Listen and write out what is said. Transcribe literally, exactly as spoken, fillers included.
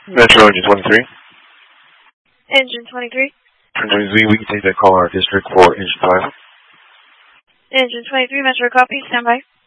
Metro Engine twenty-three. Engine twenty-three. twenty-three, we can take that call in our district for Engine five. Engine twenty-three, Metro copy, stand by.